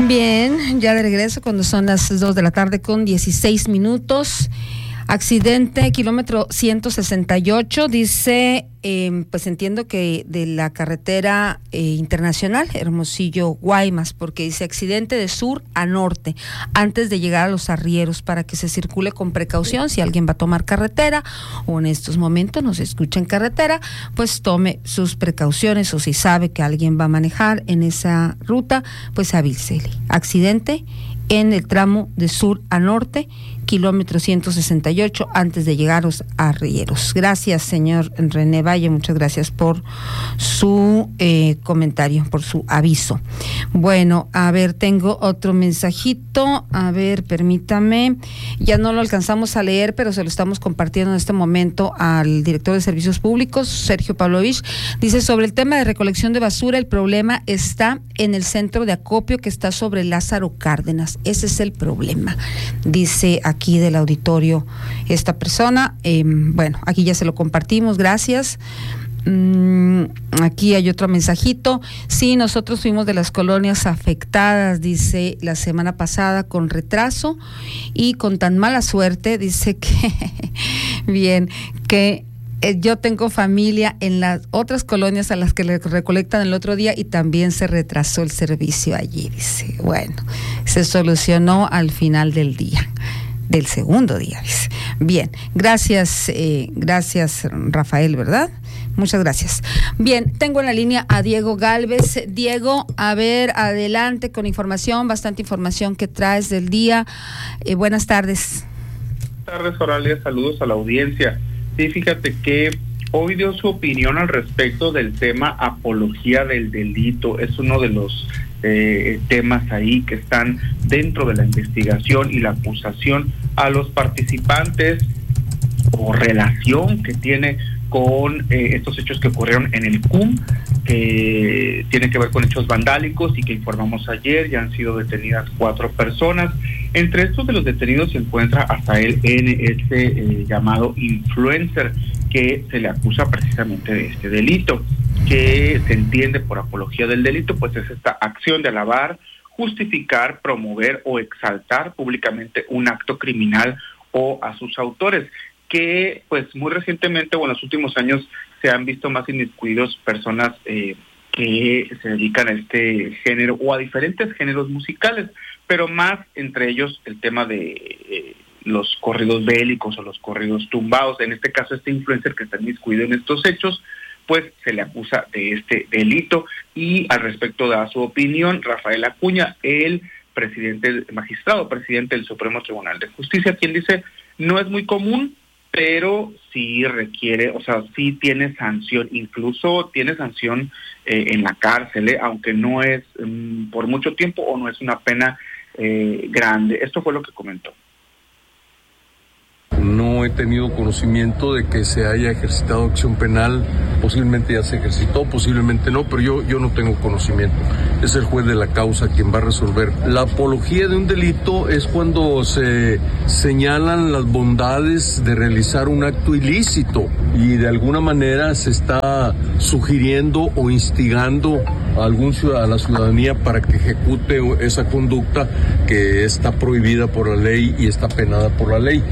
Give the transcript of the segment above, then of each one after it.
Bien, ya de regreso cuando son las 2 de la tarde con 16 minutos. Accidente, kilómetro 168, dice, pues entiendo que de la carretera internacional, Hermosillo-Guaymas, porque dice accidente de sur a norte, antes de llegar a los arrieros, para que se circule con precaución. Si alguien va a tomar carretera o en estos momentos nos escucha en carretera, pues tome sus precauciones, o si sabe que alguien va a manejar en esa ruta, pues avísele. Accidente en el tramo de sur a norte, kilómetro 168, antes de llegar a los arrieros. Gracias, señor René Valle, muchas gracias por su comentario, por su aviso. Bueno, a ver, tengo otro mensajito, a ver, permítame, ya no lo alcanzamos a leer, pero se lo estamos compartiendo en este momento al director de Servicios Públicos, Sergio Pavlovich. Dice, sobre el tema de recolección de basura, el problema está en el centro de acopio que está sobre Lázaro Cárdenas. Ese es el problema, dice aquí del auditorio esta persona. Bueno, aquí ya se lo compartimos, gracias. Aquí hay otro mensajito. Sí, nosotros fuimos de las colonias afectadas, dice, la semana pasada con retraso y con tan mala suerte, dice que bien, que yo tengo familia en las otras colonias a las que le recolectan el otro día y también se retrasó el servicio allí, dice. Bueno, se solucionó al final del día, del segundo día, dice. Bien, gracias, gracias Rafael, ¿verdad? Muchas gracias. Bien, tengo en la línea a Diego Gálvez. Diego, a ver, adelante con información, bastante información que traes del día. Buenas tardes. Buenas tardes, Oralia, saludos a la audiencia. Sí, fíjate que hoy dio su opinión al respecto del tema apología del delito. Es uno de los temas ahí que están dentro de la investigación y la acusación a los participantes o relación que tiene con estos hechos que ocurrieron en el CUM, que tienen que ver con hechos vandálicos y que informamos ayer. Ya han sido detenidas 4 personas. Entre estos de los detenidos se encuentra Asael N., este llamado influencer, que se le acusa precisamente de este delito, que se entiende por apología del delito, pues es esta acción de alabar, justificar, promover o exaltar públicamente un acto criminal o a sus autores, que pues muy recientemente o en los últimos años se han visto más inmiscuidos personas que se dedican a este género o a diferentes géneros musicales, pero más entre ellos el tema de los corridos bélicos o los corridos tumbados. En este caso, este influencer que está inmiscuido en estos hechos, pues se le acusa de este delito. Y al respecto da su opinión Rafael Acuña, el magistrado presidente del Supremo Tribunal de Justicia, quien dice, no es muy común, pero sí requiere, o sea, sí tiene sanción, incluso tiene sanción en la cárcel, aunque no es por mucho tiempo o no es una pena grande. Esto fue lo que comentó. No he tenido conocimiento de que se haya ejercitado acción penal, posiblemente ya se ejercitó, posiblemente no, pero yo no tengo conocimiento. Es el juez de la causa quien va a resolver. La apología de un delito es cuando se señalan las bondades de realizar un acto ilícito y de alguna manera se está sugiriendo o instigando a la ciudadanía para que ejecute esa conducta que está prohibida por la ley y está penada por la ley.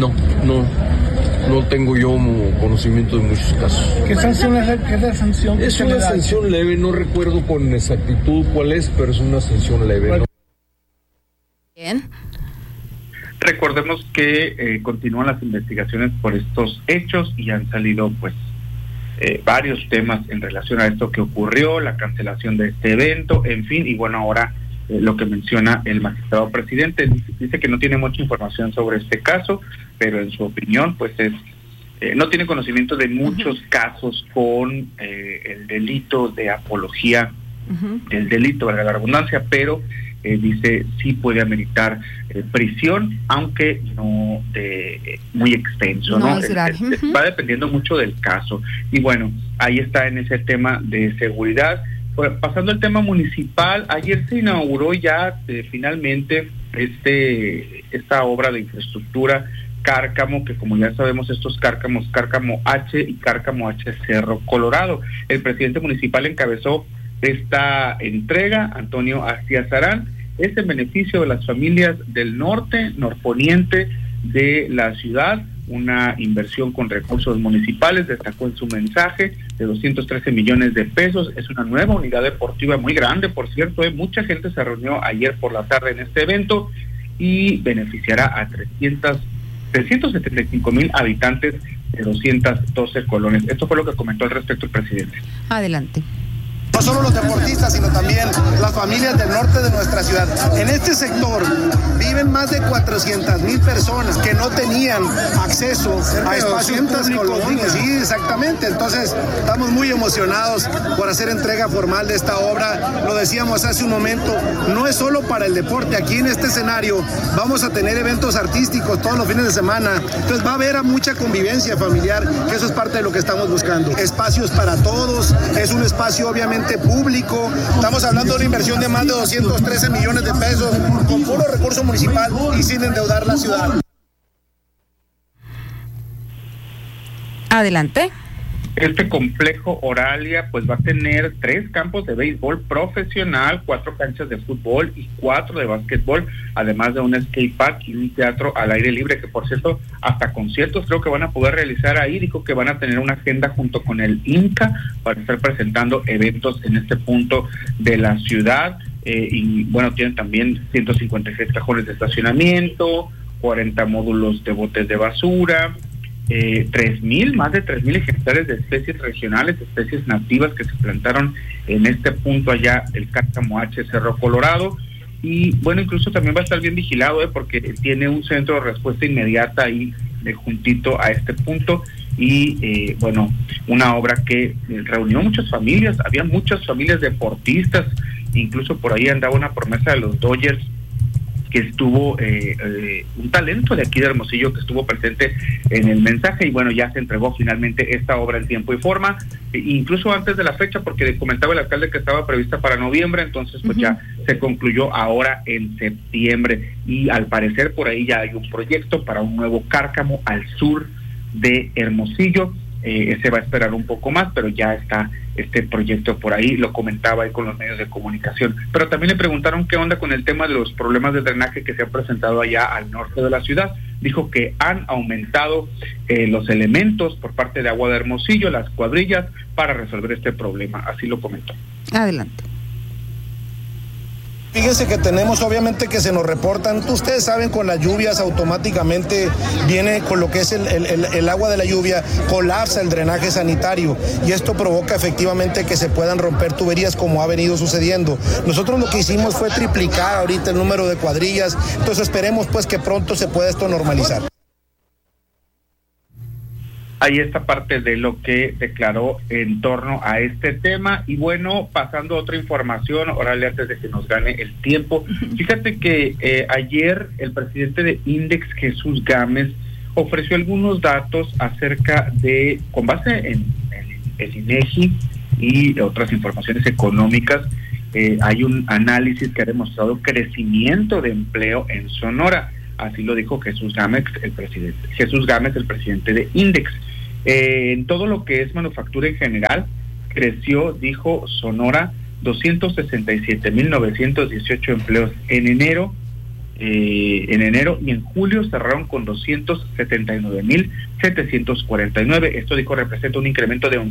No tengo yo conocimiento de muchos casos. ¿Qué sanción es la sanción? Es una sanción leve, no recuerdo con exactitud cuál es, pero es una sanción leve. ¿No? Bien. Recordemos que continúan las investigaciones por estos hechos y han salido pues varios temas en relación a esto que ocurrió, la cancelación de este evento, en fin, y bueno, ahora lo que menciona el magistrado presidente, dice que no tiene mucha información sobre este caso, pero en su opinión pues no tiene conocimiento de muchos casos con el delito de apología del delito, valga la redundancia, pero dice sí puede ameritar prisión, aunque no muy extenso, ¿no? Es grave. Va dependiendo mucho del caso. Y bueno, ahí está en ese tema de seguridad. Bueno, pasando al tema municipal, ayer se inauguró ya finalmente esta obra de infraestructura Cárcamo, que como ya sabemos estos cárcamos, Cárcamo H y Cárcamo H Cerro Colorado. El presidente municipal encabezó esta entrega, Antonio Astiazarán, es en beneficio de las familias del norte, norponiente de la ciudad, una inversión con recursos municipales, destacó en su mensaje, de 213 millones de pesos. Es una nueva unidad deportiva muy grande, por cierto, mucha gente se reunió ayer por la tarde en este evento y beneficiará a 375,000 habitantes de 212 colonias. Esto fue lo que comentó al respecto el presidente. Adelante. No solo los deportistas, sino también las familias del norte de nuestra ciudad. En este sector viven más de 400,000 personas que no tenían acceso a espacios públicos. Sí, exactamente. Entonces, estamos muy emocionados por hacer entrega formal de esta obra. Lo decíamos hace un momento, no es solo para el deporte. Aquí en este escenario vamos a tener eventos artísticos todos los fines de semana. Entonces, va a haber mucha convivencia familiar, que eso es parte de lo que estamos buscando. Espacios para todos, es un espacio obviamente público. Estamos hablando de una inversión de más de 213 millones de pesos con puro recurso municipal y sin endeudar la ciudad. Adelante. Este complejo Oralia pues va a tener 3 campos de béisbol profesional, 4 canchas de fútbol y 4 de básquetbol, además de un skate park y un teatro al aire libre, que por cierto hasta conciertos creo que van a poder realizar ahí. Dijo que van a tener una agenda junto con el INCA para estar presentando eventos en este punto de la ciudad, y bueno, tienen también 156 cajones de estacionamiento, 40 módulos de botes de basura, más de 3,000 ejemplares de especies regionales, especies nativas que se plantaron en este punto allá del Cárcamo H, Cerro Colorado. Y bueno, incluso también va a estar bien vigilado, porque tiene un centro de respuesta inmediata ahí juntito a este punto. Y bueno, una obra que reunió muchas familias, había muchas familias deportistas, incluso por ahí andaba una promesa de los Dodgers, que estuvo un talento de aquí de Hermosillo que estuvo presente en el mensaje. Y bueno, ya se entregó finalmente esta obra en tiempo y forma, incluso antes de la fecha, porque comentaba el alcalde que estaba prevista para noviembre, entonces pues ya se concluyó ahora en septiembre, y al parecer por ahí ya hay un proyecto para un nuevo Cárcamo al sur de Hermosillo. Se va a esperar un poco más, pero ya está este proyecto por ahí, lo comentaba ahí con los medios de comunicación. Pero también le preguntaron qué onda con el tema de los problemas de drenaje que se han presentado allá al norte de la ciudad. Dijo que han aumentado los elementos por parte de Agua de Hermosillo, las cuadrillas, para resolver este problema. Así lo comentó. Adelante. Fíjense que tenemos obviamente que se nos reportan, ustedes saben, con las lluvias automáticamente viene con lo que es el agua de la lluvia, colapsa el drenaje sanitario y esto provoca efectivamente que se puedan romper tuberías como ha venido sucediendo. Nosotros lo que hicimos fue triplicar ahorita el número de cuadrillas, entonces esperemos pues que pronto se pueda esto normalizar. Ahí está parte de lo que declaró en torno a este tema. Y bueno, pasando a otra información, órale, antes de que nos gane el tiempo, fíjate que ayer el presidente de Index, Jesús Gámez, ofreció algunos datos acerca de, con base en el INEGI y otras informaciones económicas, hay un análisis que ha demostrado crecimiento de empleo en Sonora. Así lo dijo Jesús Gámez, el presidente de Index. En todo lo que es manufactura en general, creció, dijo Sonora, 267,918 empleos en enero, y en julio cerraron con 279,749. Esto, dijo, representa un incremento de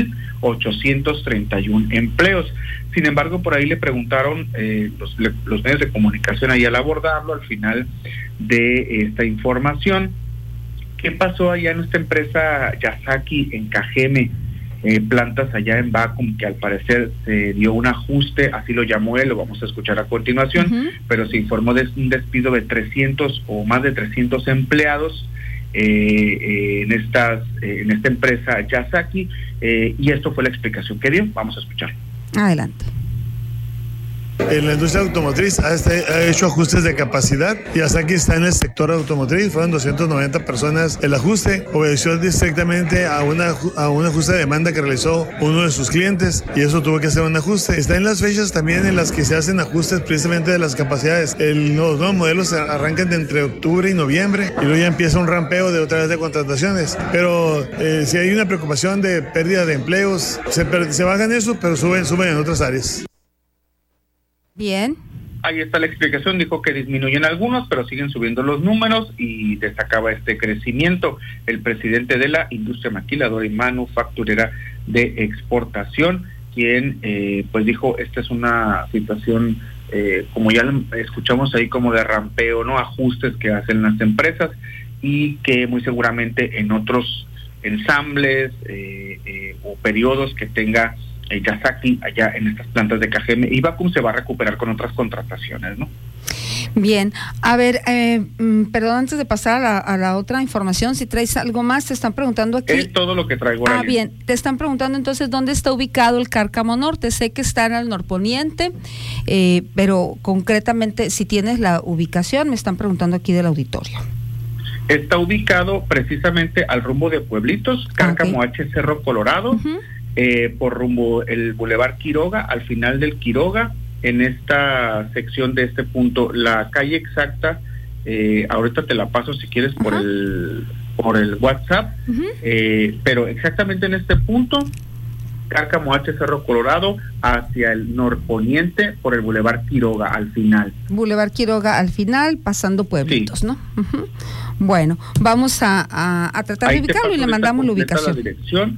11,831 empleos. Sin embargo, por ahí le preguntaron los medios de comunicación ahí al abordarlo al final de esta información, ¿qué pasó allá en esta empresa Yasaki en Cajeme, plantas allá en Vacum, que al parecer se dio un ajuste, así lo llamó él, lo vamos a escuchar a continuación, pero se informó de un despido de 300 o más de 300 empleados en esta empresa Yasaki, y esto fue la explicación que dio. Vamos a escuchar. Adelante. En la industria automotriz ha hecho ajustes de capacidad. Yasaki está en el sector automotriz, fueron 290 personas. El ajuste obedeció directamente a un ajuste de demanda que realizó uno de sus clientes y eso tuvo que hacer un ajuste. Está en las fechas también en las que se hacen ajustes precisamente de las capacidades. Los nuevos modelos arrancan de entre octubre y noviembre y luego ya empieza un rampeo de otra vez de contrataciones. Pero si hay una preocupación de pérdida de empleos, se bajan eso, pero suben en otras áreas. Bien. ahí está la explicación, dijo que disminuyen algunos, pero siguen subiendo los números y destacaba este crecimiento. El presidente de la industria maquiladora y manufacturera de exportación, quien pues dijo, esta es una situación, como ya escuchamos ahí, como de rampeo, ¿no? Ajustes que hacen las empresas y que muy seguramente en otros ensambles o periodos que tenga Yazaki allá en estas plantas de KGM y Vacuum se va a recuperar con otras contrataciones, ¿no? Bien, a ver, perdón, antes de pasar a la otra información, si traes algo más, te están preguntando aquí. Es todo lo que traigo. Bien, te están preguntando entonces dónde está ubicado el Cárcamo Norte. Sé que está en el norponiente, pero concretamente, si tienes la ubicación, me están preguntando aquí del auditorio. Está ubicado precisamente al rumbo de Pueblitos, Cárcamo H, Cerro Colorado, por rumbo el Boulevard Quiroga, al final del Quiroga, en esta sección de este punto. La calle exacta, ahorita te la paso si quieres por el WhatsApp, pero exactamente en este punto, Cárcamo H, Cerro Colorado, hacia el norponiente por el Boulevard Quiroga al final. Boulevard Quiroga al final, pasando Pueblitos, sí. ¿No? Bueno, vamos a tratar de ubicarlo y le mandamos la ubicación. La dirección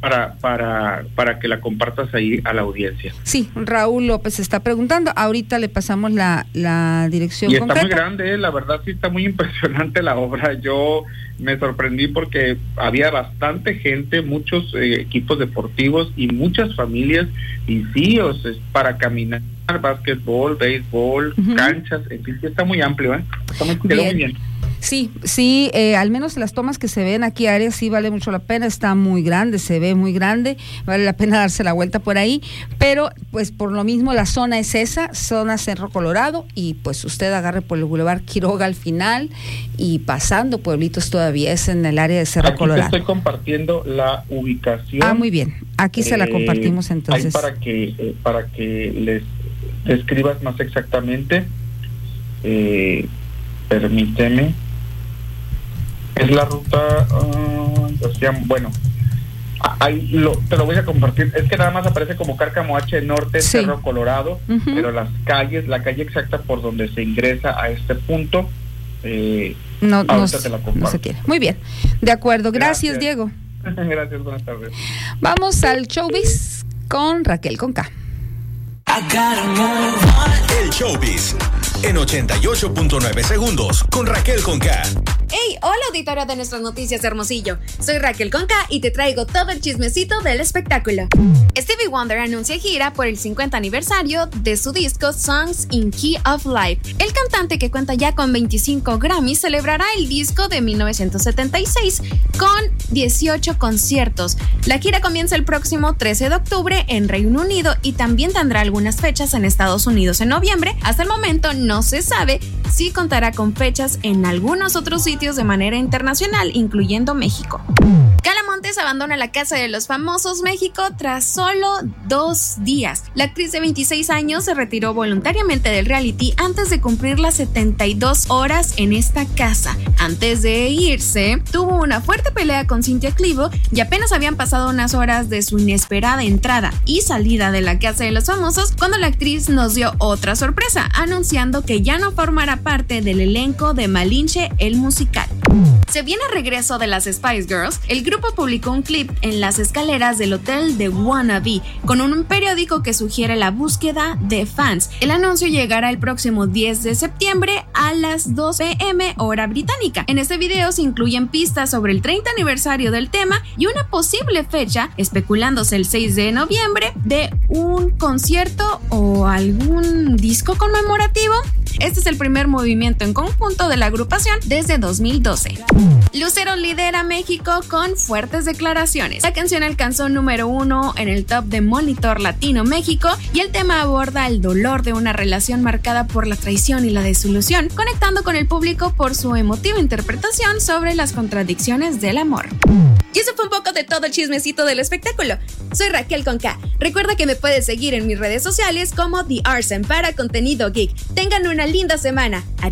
para que la compartas ahí a la audiencia. Sí, Raúl López está preguntando, ahorita le pasamos la dirección y concreta. Está muy grande, la verdad sí está muy impresionante la obra. Yo me sorprendí porque había bastante gente, muchos equipos deportivos y muchas familias, y sí, o sea, para caminar, básquetbol, béisbol, canchas, en fin, está muy amplio, está muy bien. Sí, al menos las tomas que se ven aquí, áreas, sí vale mucho la pena, está muy grande, se ve muy grande, vale la pena darse la vuelta por ahí, pero pues por lo mismo la zona es esa, zona Cerro Colorado, y pues usted agarre por el Boulevard Quiroga al final y pasando Pueblitos todavía es en el área de Cerro Colorado. Aquí te estoy compartiendo la ubicación. Muy bien, aquí se la compartimos entonces. Ahí para que les describas más exactamente, permíteme. Es la ruta, bueno, ahí te lo voy a compartir. Es que nada más aparece como Cárcamo H Norte, sí. Cerro Colorado, pero la calle exacta por donde se ingresa a este punto, ahorita te la comparto. No se quiere. Muy bien, de acuerdo. Gracias. Diego. Gracias, buenas tardes. Vamos al Showbiz con Raquel con K. El Showbiz en 88.9 segundos con Raquel con K. Hey, hola auditorio de nuestras noticias de Hermosillo. Soy Raquel con K y te traigo todo el chismecito del espectáculo. Stevie Wonder anuncia gira por el 50 aniversario de su disco Songs in Key of Life. El cantante, que cuenta ya con 25 Grammys, celebrará el disco de 1976 con 18 conciertos. La gira comienza el próximo 13 de octubre en Reino Unido y también tendrá algunas fechas en Estados Unidos en noviembre. Hasta el momento no se sabe si contará con fechas en algunos otros sitios de manera internacional, incluyendo México. Gala Montes abandona la Casa de los Famosos México tras solo 2 días. La actriz de 26 años se retiró voluntariamente del reality antes de cumplir las 72 horas en esta casa. Antes de irse, tuvo una fuerte pelea con Cynthia Clivo y apenas habían pasado unas horas de su inesperada entrada y salida de la Casa de los Famosos cuando la actriz nos dio otra sorpresa, anunciando que ya no formará parte del elenco de Malinche el musical. Se viene el regreso de las Spice Girls. El grupo publicó un clip en las escaleras del hotel de Wannabe con un periódico que sugiere la búsqueda de fans. El anuncio llegará el próximo 10 de septiembre a las 2 p.m. hora británica. En este video se incluyen pistas sobre el 30 aniversario del tema y una posible fecha, especulándose el 6 de noviembre, de un concierto o algún disco conmemorativo. Este es el primer movimiento en conjunto de la agrupación desde 2012. Lucero lidera México con fuertes declaraciones. La canción alcanzó número 1 en el top de Monitor Latino México y el tema aborda el dolor de una relación marcada por la traición y la desilusión, conectando con el público por su emotiva interpretación sobre las contradicciones del amor. Y eso fue un poco de todo el chismecito del espectáculo. Soy Raquel con K. Recuerda que me puedes seguir en mis redes sociales como The Arsen para contenido geek. Tengan una linda semana. Adiós.